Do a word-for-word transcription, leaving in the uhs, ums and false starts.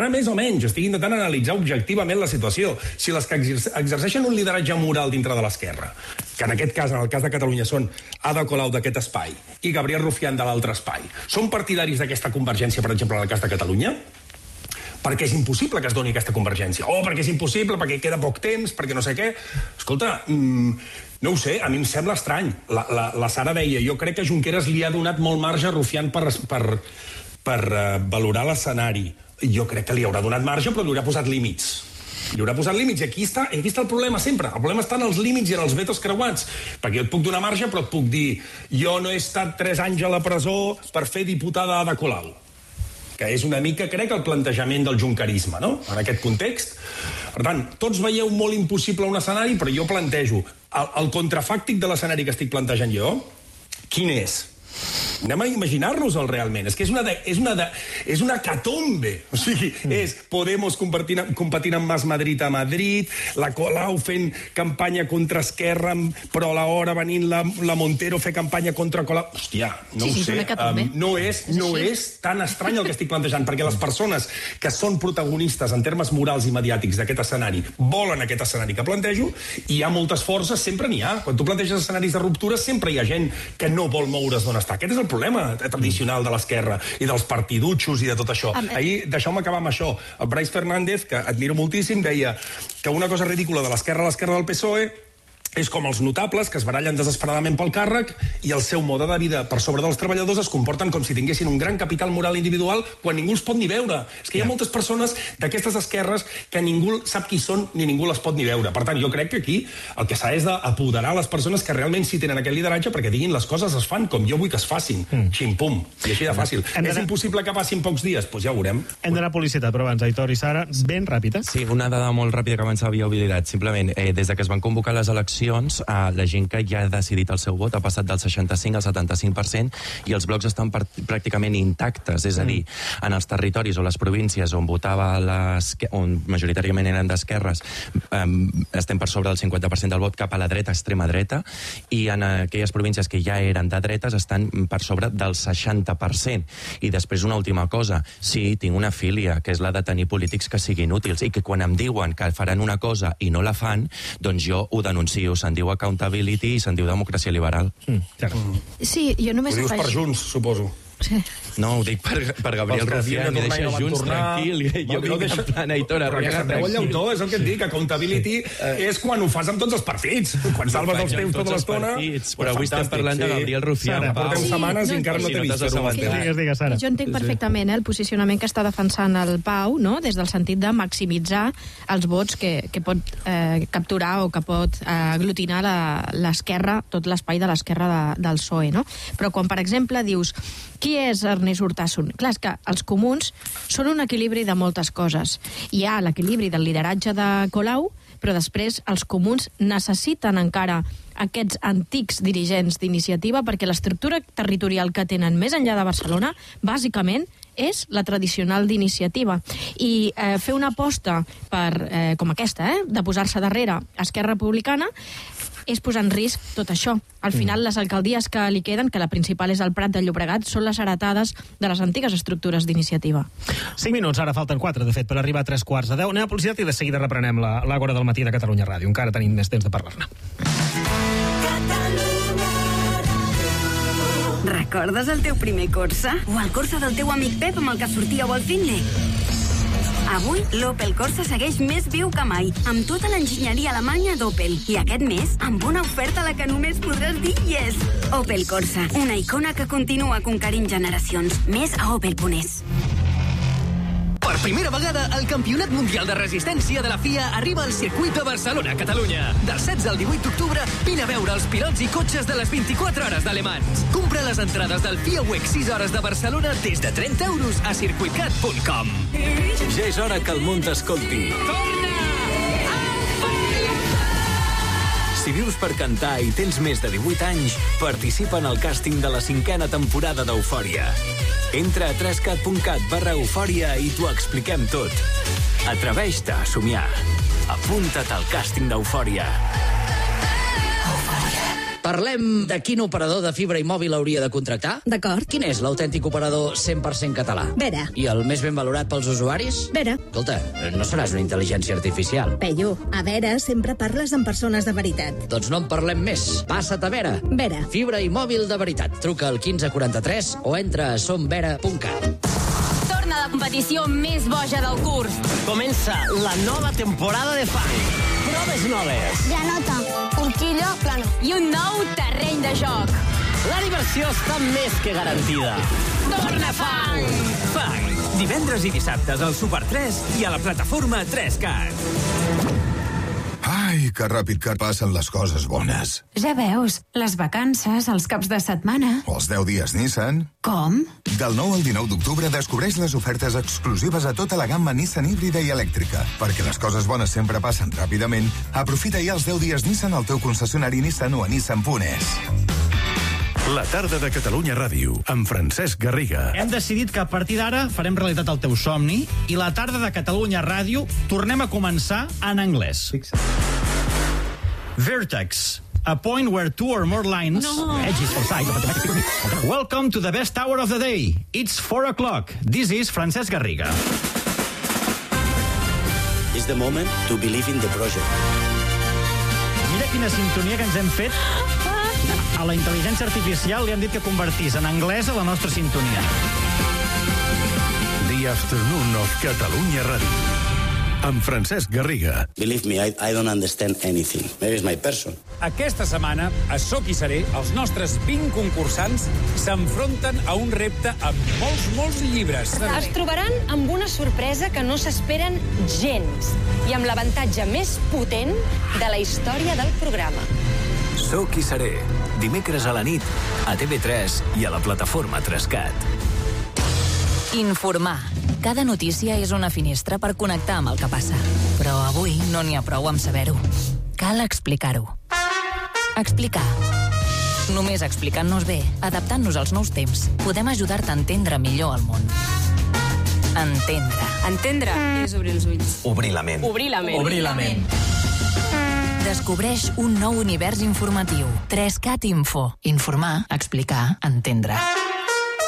més o menys, estic intentant analitzar objectivament la situació. Si les que exerceixen un lideratge moral dintre de l'esquerra, que en aquest cas, en el cas de Catalunya, són Ada Colau d'aquest espai i Gabriel Rufián de l'altre espai, són partidaris d'aquesta convergència, per exemple, en el cas de Catalunya? Perquè és impossible que es doni aquesta convergència. Oh, perquè és impossible, perquè queda poc temps, perquè no sé què. Escolta, mmm, no ho sé, a mi em sembla estrany. La, la, la Sara deia, jo crec que Junqueras li ha donat molt marge a Rufián per, per, per uh, valorar l'escenari. Jo crec que li haurà donat marge, però li haurà posat límits. Li haurà posat límits, i aquí està, i aquí està el problema sempre. El problema està en els límits i en els vetos creuats. Perquè jo et puc donar marge, però et puc dir jo no he estat tres anys a la presó per fer diputada Ada Colau. Que és una mica, crec, el plantejament del junquerisme, no?, en aquest context. Per tant, tots veieu molt impossible un escenari, però jo plantejo el, el contrafàctic de l'escenari que estic plantejant jo, quin és? Anem a imaginar-nos-el realment. És que és una, de, és una, de, és una catombe. O sigui, és Podemos competint, competint amb Mas Madrid a Madrid, la Colau fent campanya contra Esquerra, però a l'hora venint la, la Montero fer campanya contra Colau. Hòstia, no sí, ho sí, sé. Um, no és, és, no és tan estrany el que estic plantejant, perquè les persones que són protagonistes en termes morals i mediàtics d'aquest escenari volen aquest escenari que plantejo, i hi ha moltes forces, sempre n'hi ha. Quan tu planteges escenaris de ruptura, sempre hi ha gent que no vol moure's d'on està. Aquest és el problema tradicional de l'esquerra i dels partidutxos i de tot això. Ahir, deixeu-me acabar amb això. El Brais Fernández, que admiro moltíssim, deia que una cosa ridícula de l'esquerra a l'esquerra del P S O E és com els notables que es barallen desesperadament pel càrrec i el seu mode de vida per sobre dels treballadors es comporten com si tinguessin un gran capital moral individual quan ningú els pot ni veure. És que hi ha moltes persones d'aquestes esquerres que ningú sap qui són ni ningú les pot ni veure. Per tant, jo crec que aquí el que s'ha és d'apoderar les persones que realment sí tenen aquest lideratge perquè diguin les coses es fan com jo vull que es facin. Mm. Xim-pum. I així de fàcil. És impossible que passin pocs dies? Doncs pues ja ho veurem. Hem d'anar a publicitat, però abans, Aitor i Sara, ben ràpida. Sí, una dada molt ràpida que abans havia oblidat. Simplement, eh, des de que es van convocar les eleccions, la gent que ja ha decidit el seu vot ha passat del seixanta-cinc al setanta-cinc per cent i els blocs estan pràcticament intactes, és a dir, en els territoris o les províncies on votava on majoritàriament eren d'esquerres, estem per sobre del cinquanta per cent del vot cap a la dreta, extrema dreta, i en aquelles províncies que ja eren de dretes estan per sobre del seixanta per cent. I després una última cosa, sí, tinc una filia, que és la de tenir polítics que siguin útils i que quan em diuen que faran una cosa i no la fan, doncs jo ho denuncio. Se'n diu accountability i se'n diu democràcia liberal. Mm, sí, jo només ho dius per Junts, suposo. Sí. No, ho dic per, per Gabriel Rufián, mi deixa Junts tranquil. Jo no vinc en plan Aitor Arriaga tranquil. El llautó, és el que et dic, accountability és quan ho fas amb tots els partits, quan salves els teus tota l'estona. Però avui estem parlant de Gabriel Rufián. Portem setmanes i encara no t'he vist. Digues, digues, Sara. Jo entenc perfectament el posicionament que està defensant el Pau, no?, des del sentit de maximitzar els vots que, que pot eh, capturar o que pot eh, aglutinar l'esquerra, tot l'espai de l'esquerra de, del P S O E, no? Però quan, per exemple, dius qui és Ernest Urtasun? Clar, és que els comuns són un equilibri de moltes coses. Hi ha l'equilibri del lideratge de Colau, però després els comuns necessiten encara aquests antics dirigents d'iniciativa perquè l'estructura territorial que tenen més enllà de Barcelona, bàsicament, és la tradicional d'iniciativa. I eh, fer una aposta per, eh, com aquesta, eh, de posar-se darrere Esquerra Republicana, és posar en risc tot això. Al final, les alcaldies que li queden, que la principal és el Prat de Llobregat, són les heretades de les antigues estructures d'iniciativa. Cinc minuts, ara falten quatre, de fet, per arribar a tres quarts de deu. Anem a publicitat i de seguida reprenem l'Àgora del matí de Catalunya Ràdio. Encara tenim més temps de parlar-ne. Recordes el teu primer Corsa? O el Corsa del teu amic Pep amb el que sortíeu al Finley? Avui, l'Opel Corsa segueix més viu que mai, amb tota l'enginyeria alemanya d'Opel. I aquest mes, amb una oferta a la que només podràs dir yes. Opel Corsa, una icona que continua conquerint generacions. Més a opel punt es. Per primera vegada, el Campionat Mundial de Resistència de la F I A arriba al circuit de Barcelona, Catalunya. Del setze al divuit d'octubre, vine a veure els pilots i cotxes de les vint-i-quatre hores de Le Mans. Compra les entrades del F I A W E C sis hores de Barcelona des de trenta euros a circuitcat punt com. Ja és hora que el món t'escolti. Si vius per cantar i tens més de divuit anys, participa en el càsting de la cinquena temporada d'Eufòria. Entra a trescat punt cat barra eufòria i t'ho expliquem tot. Atreveix-te a somiar. Apunta't al càsting d'Eufòria. Parlem de quin operador de fibra i mòbil hauria de contractar? D'acord. Quin és l'autèntic operador cent per cent català? Vera. I el més ben valorat pels usuaris? Vera. Escolta, no seràs una intel·ligència artificial. Peyu, a Vera sempre parles amb persones de veritat. Doncs no en parlem més. Passa't a Vera. Vera. Fibra i mòbil de veritat. Truca al quinze quaranta-tres o entra a som vera punt cat. Torna la competició més boja del curs. Comença la nova temporada de fang. Proves noves. Granota, horquilla, plano. I un nou terreny de joc. La diversió està més que garantida. Torna Fang! Fang, divendres i dissabtes al Super tres i a la plataforma tres cat. Ai, que ràpid que passen les coses bones. Ja veus, les vacances, els caps de setmana... O els deu dies Nissan. Com? Del nou al dinou d'octubre descobreix les ofertes exclusives a tota la gamma Nissan híbrida i elèctrica. Perquè les coses bones sempre passen ràpidament, aprofita ja els deu dies Nissan al teu concessionari Nissan o a nissan punt es. La tarda de Catalunya Ràdio, amb Francesc Garriga. Hem decidit que a partir d'ara farem realitat el teu somni i la tarda de Catalunya Ràdio tornem a començar en anglès. Vertex, a point where two or more lines, no. edges or sides of a geometric... Welcome to the best hour of the day. It's four o'clock. This is Francesc Garriga. It's the moment to believe in the project. Mira quina sintonia que ens hem fet. A la intel·ligència artificial li han dit que convertís en anglès a la nostra sintonia. The Afternoon of Catalunya Ràdio. Amb Francesc Garriga. Believe me, I, I don't understand anything. Maybe it's my person. Aquesta setmana, a Soc i Seré, els nostres vint concursants s'enfronten a un repte amb molts, molts llibres. Es trobaran amb una sorpresa que no s'esperen gens i amb l'avantatge més potent de la història del programa. Soc i Seré, dimecres a la nit, a T V tres i a la plataforma tres cat. Informar. Cada notícia és una finestra per connectar amb el que passa. Però avui no n'hi ha prou amb saber-ho. Cal explicar-ho. Explicar. Només explicant-nos bé, adaptant-nos als nous temps, podem ajudar-te a entendre millor el món. Entendre. Entendre és obrir els ulls. Obrir la ment. Obrir la ment. Obrir la ment. Descobreix un nou univers informatiu. tres cat Info. Informar, explicar, entendre.